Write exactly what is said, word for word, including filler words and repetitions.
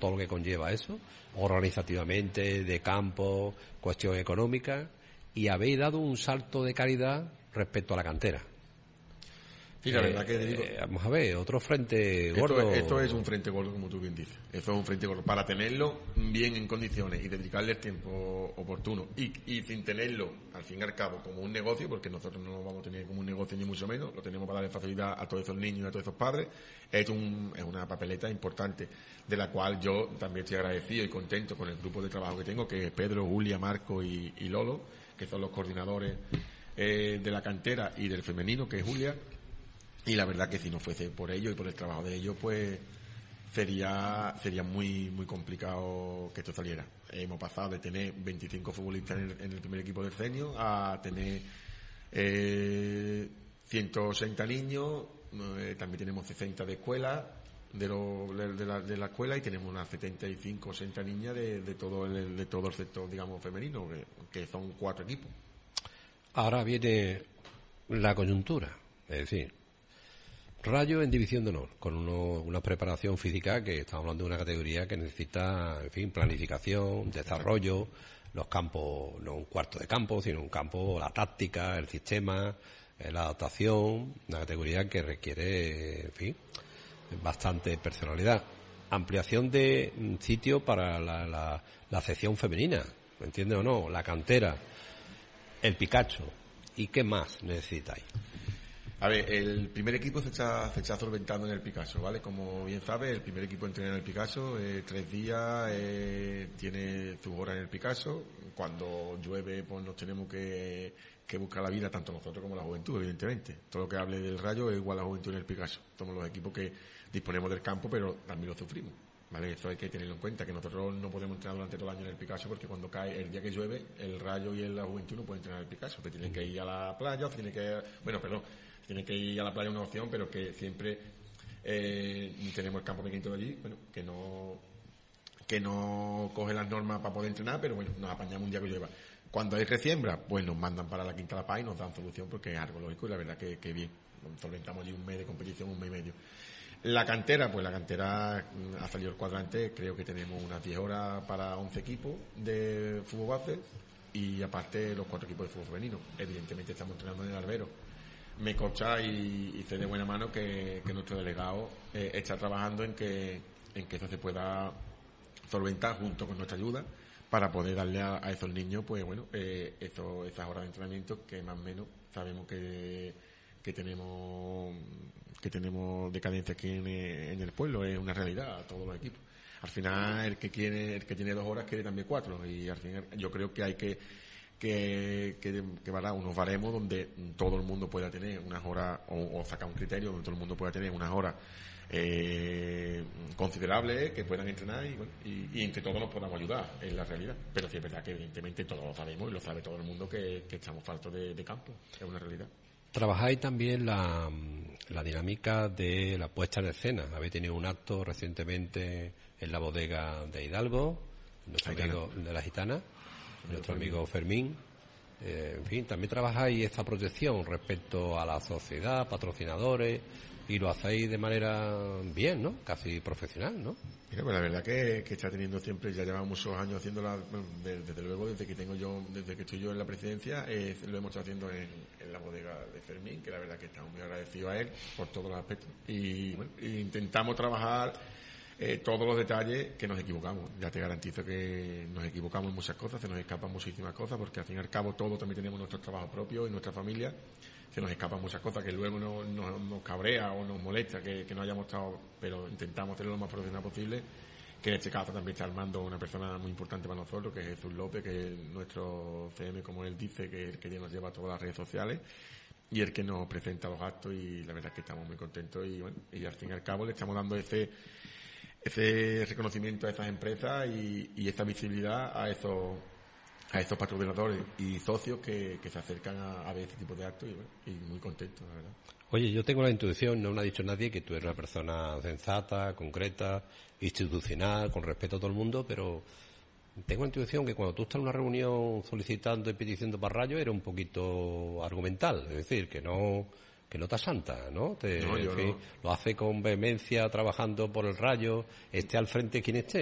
todo lo que conlleva eso, organizativamente, de campo, cuestión económica, y habéis dado un salto de calidad respecto a la cantera. Sí, la verdad que te digo, eh, vamos a ver, otro frente esto, gordo. Esto es un frente gordo, como tú bien dices. Esto es un frente gordo. Para tenerlo bien en condiciones y dedicarle el tiempo oportuno y, y sin tenerlo, al fin y al cabo, como un negocio, porque nosotros no lo vamos a tener como un negocio ni mucho menos, lo tenemos para darle facilidad a todos esos niños y a todos esos padres, es, un, es una papeleta importante, de la cual yo también estoy agradecido y contento con el grupo de trabajo que tengo, que es Pedro, Julia, Marco y, y Lolo, que son los coordinadores eh, de la cantera y del femenino, que es Julia. Y la verdad que si no fuese por ellos y por el trabajo de ellos, pues sería sería muy muy complicado que esto saliera. Hemos pasado de tener veinticinco futbolistas en el, en el primer equipo del senior a tener eh, ciento ochenta niños, eh, también tenemos sesenta de escuela, de, lo, de, la, de la escuela, y tenemos unas setenta y cinco o ochenta niñas de, de todo el de todo el sector, digamos, femenino, que, que son cuatro equipos. Ahora viene la coyuntura, es decir, Rayo en división de honor, con uno, una preparación física que estamos hablando de una categoría que necesita, en fin, planificación, desarrollo, los campos, no un cuarto de campo, sino un campo, la táctica, el sistema, la adaptación, una categoría que requiere, en fin, bastante personalidad. Ampliación de sitio para la, la, la sección femenina, ¿me entiendes o no? La cantera, el Picacho, ¿y qué más necesitáis? A ver, el primer equipo se está, se está solventando en el Picasso, ¿vale? Como bien sabes, el primer equipo entrena en el Picasso, eh, tres días, eh, tiene sus horas en el Picasso. Cuando llueve, pues nos tenemos que, que buscar la vida, tanto nosotros como la juventud, evidentemente. Todo lo que hable del Rayo es igual a la juventud en el Picasso. Somos los equipos que disponemos del campo, pero también lo sufrimos, ¿vale? Eso hay que tenerlo en cuenta, que nosotros no podemos entrenar durante todo el año en el Picasso, porque cuando cae, el día que llueve, el Rayo y la juventud no pueden entrenar en el Picasso, que tienen que ir a la playa, o tienen que, bueno, perdón, tiene que ir a la playa una opción, pero que siempre eh, tenemos el campo pequeñito de allí, bueno, que no que no coge las normas para poder entrenar, pero bueno, nos apañamos un día que llueva. Cuando hay resiembra, pues nos mandan para la Quinta La Paz y nos dan solución, porque es algo lógico y la verdad que, que bien. Solventamos allí un mes de competición, un mes y medio. La cantera, pues la cantera ha salido el cuadrante, creo que tenemos unas diez horas para once equipos de fútbol base y aparte los cuatro equipos de fútbol femenino. Evidentemente estamos entrenando en el Albero. Me consta y, y sé de buena mano que, que nuestro delegado eh, está trabajando en que en que eso se pueda solventar junto con nuestra ayuda para poder darle a, a esos niños, pues bueno, eh, eso, esas horas de entrenamiento que más o menos sabemos que, que tenemos que tenemos decadencia aquí en, en el pueblo, es una realidad a todos los equipos. Al final el que quiere el que tiene dos horas quiere también cuatro, y al final yo creo que hay que que, que, que ¿verdad? unos baremos donde todo el mundo pueda tener unas horas, o, o sacar un criterio donde todo el mundo pueda tener unas horas eh, considerables, que puedan entrenar y, bueno, y, y entre todos nos podamos ayudar, es la realidad. Pero sí es verdad que evidentemente todos lo sabemos y lo sabe todo el mundo que, que estamos faltos de, de campo, es una realidad. Trabajáis también la, la dinámica de la puesta en escena. Habéis tenido un acto recientemente en la bodega de Hidalgo, nuestro amigo de la Gitana, nuestro amigo Fermín. Eh, en fin, también trabajáis esta protección respecto a la sociedad, patrocinadores, y lo hacéis de manera bien, ¿no? Casi profesional, ¿no? Mira, pues la verdad que, que está teniendo siempre, ya llevamos muchos años haciéndola, bueno, desde, desde luego desde que tengo yo, desde que estoy yo en la presidencia, eh, lo hemos estado haciendo en, en la bodega de Fermín, que la verdad que estamos muy agradecidos a él por todos los aspectos. Y bueno, intentamos trabajar eh, todos los detalles, que nos equivocamos. Ya te garantizo que nos equivocamos en muchas cosas, se nos escapan muchísimas cosas, porque al fin y al cabo todos también tenemos nuestro trabajo propio y nuestra familia. Se nos escapan muchas cosas que luego nos, nos, nos cabrea o nos molesta que, que no hayamos estado, pero intentamos hacerlo lo más profesional posible, que en este caso también está armando una persona muy importante para nosotros, que es Jesús López, que es nuestro C M, como él dice, que es el que nos lleva a todas las redes sociales y el que nos presenta los actos, y la verdad es que estamos muy contentos y bueno, y al fin y al cabo le estamos dando ese ese reconocimiento a esas empresas y, y esa visibilidad a esos a estos patrocinadores y socios que, que se acercan a, a ver este tipo de actos y, bueno, y muy contentos, la verdad. Oye, yo tengo la intuición, no me ha dicho nadie, que tú eres una persona sensata, concreta, institucional, con respeto a todo el mundo, pero tengo la intuición que cuando tú estás en una reunión solicitando y peticionando para Rayo, eres un poquito argumental, es decir, que no que no te asanta, ¿no? Te, no, yo en fin, no. Lo hace con vehemencia, trabajando por el Rayo, esté al frente quien esté.